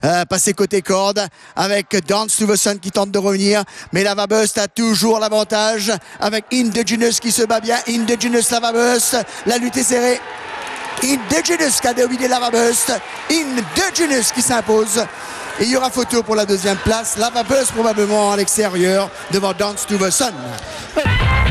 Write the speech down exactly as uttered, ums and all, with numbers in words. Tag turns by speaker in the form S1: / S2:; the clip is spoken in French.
S1: Euh, passer côté corde avec Dance to the Sun qui tente de revenir, mais Lavabust a toujours l'avantage avec Indigenous qui se bat bien. Indigenous, Lavabust, la lutte est serrée. Indigenous qui a dominé Lavabust. Indigenous qui s'impose. Et il y aura photo pour la deuxième place. Lavabust probablement à l'extérieur devant Dance to the Sun.